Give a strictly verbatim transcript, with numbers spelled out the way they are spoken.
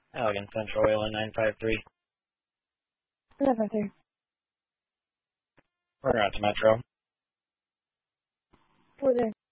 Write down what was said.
Allegan Central Oil in nine five three. nine five three. We're out to Metro. four zero.